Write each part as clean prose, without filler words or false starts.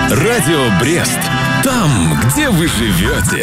Радио Брест. Там, где вы живете.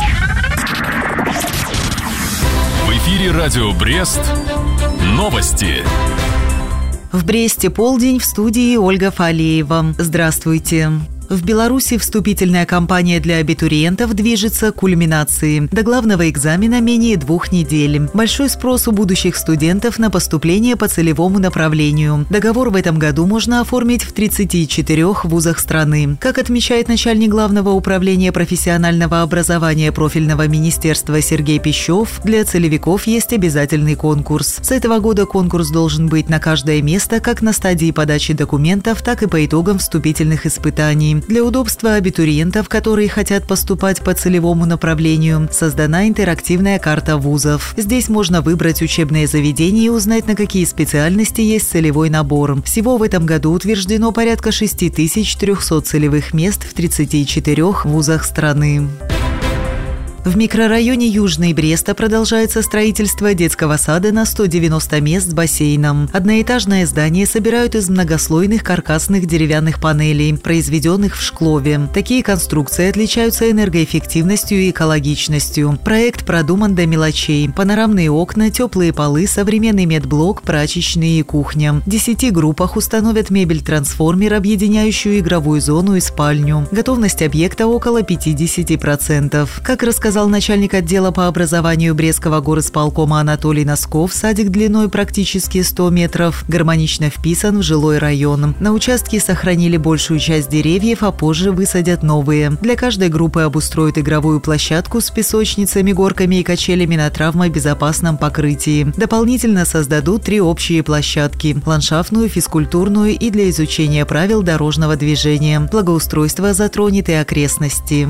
В эфире Радио Брест. Новости. В Бресте полдень, в студии Ольга Фалеева. Здравствуйте. В Беларуси вступительная кампания для абитуриентов движется к кульминации. До главного экзамена менее 2 недель. Большой спрос у будущих студентов на поступление по целевому направлению. Договор в этом году можно оформить в 34 вузах страны. Как отмечает начальник Главного управления профессионального образования профильного министерства Сергей Пищев, для целевиков есть обязательный конкурс. С этого года конкурс должен быть на каждое место как на стадии подачи документов, так и по итогам вступительных испытаний. Для удобства абитуриентов, которые хотят поступать по целевому направлению, создана интерактивная карта вузов. Здесь можно выбрать учебные заведения и узнать, на какие специальности есть целевой набор. Всего в этом году утверждено порядка 6300 целевых мест в 34 вузах страны. В микрорайоне Южный Бреста продолжается строительство детского сада на 190 мест с бассейном. Одноэтажное здание собирают из многослойных каркасных деревянных панелей, произведенных в Шклове. Такие конструкции отличаются энергоэффективностью и экологичностью. Проект продуман до мелочей. Панорамные окна, теплые полы, современный медблок, прачечные и кухня. В 10 группах установят мебель-трансформер, объединяющую игровую зону и спальню. Готовность объекта около 50%. Как рассказал начальник отдела по образованию Брестского горисполкома Анатолий Носков, садик длиной практически 100 метров гармонично вписан в жилой район. На участке сохранили большую часть деревьев, а позже высадят новые. Для каждой группы обустроят игровую площадку с песочницами, горками и качелями на травмобезопасном покрытии. Дополнительно создадут 3 общие площадки – ландшафтную, физкультурную и для изучения правил дорожного движения. Благоустройство затронет и окрестности.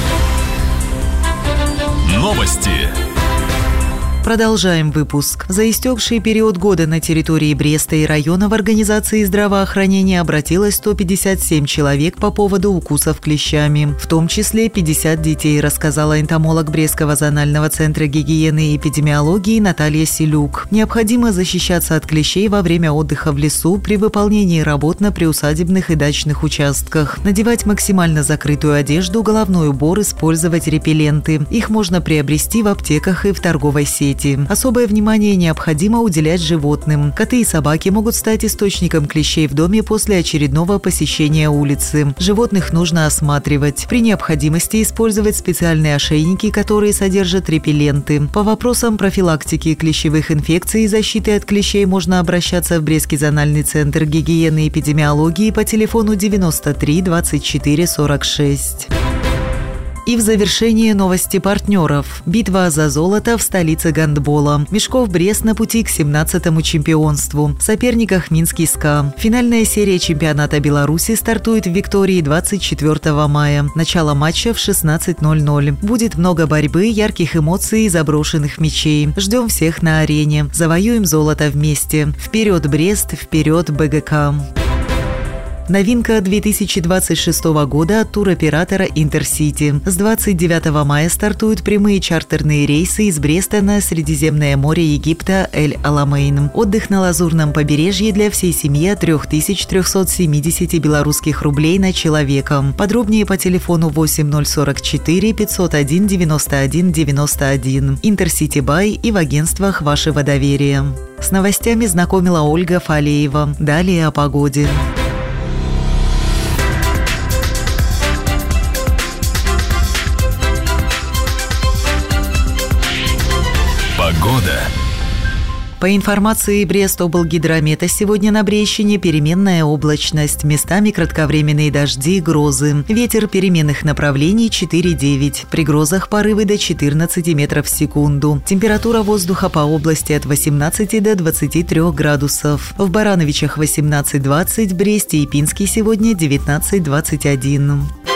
Новости. Продолжаем выпуск. За истекший период года на территории Бреста и района в организации здравоохранения обратилось 157 человек по поводу укусов клещами, в том числе 50 детей, рассказала энтомолог Брестского зонального центра гигиены и эпидемиологии Наталья Селюк. Необходимо защищаться от клещей во время отдыха в лесу при выполнении работ на приусадебных и дачных участках. Надевать максимально закрытую одежду, головной убор, использовать репелленты. Их можно приобрести в аптеках и в торговой сети. Особое внимание необходимо уделять животным. Коты и собаки могут стать источником клещей в доме после очередного посещения улицы. Животных нужно осматривать. При необходимости использовать специальные ошейники, которые содержат репелленты. По вопросам профилактики клещевых инфекций и защиты от клещей можно обращаться в Брестский зональный центр гигиены и эпидемиологии по телефону 93 24 46. И в завершение новости партнеров. Битва за золото в столице гандбола. Мешков Брест на пути к 17-му чемпионству. В соперниках Минский СКА. Финальная серия чемпионата Беларуси стартует в Виктории 24 мая. Начало матча в 16:00. Будет много борьбы, ярких эмоций и заброшенных мячей. Ждем всех на арене. Завоюем золото вместе. Вперед, Брест! Вперед, БГК! Новинка 2026 года от туроператора «Интерсити». С 29 мая стартуют прямые чартерные рейсы из Бреста на Средиземное море Египта Эль-Аламейн. Отдых на Лазурном побережье для всей семьи от 3370 белорусских рублей на человека. Подробнее по телефону 8044 501 91 91. «Интерсити Бай» и в агентствах вашего доверия. С новостями знакомила Ольга Фалеева. Далее о погоде. Погода. По информации Брестоблгидромета, сегодня на Брестщине переменная облачность, местами кратковременные дожди и грозы. Ветер переменных направлений 4-9, при грозах порывы до 14 метров в секунду. Температура воздуха по области от 18 до 23 градусов. В Барановичах 18-20, Бресте и Пинске сегодня 19-21.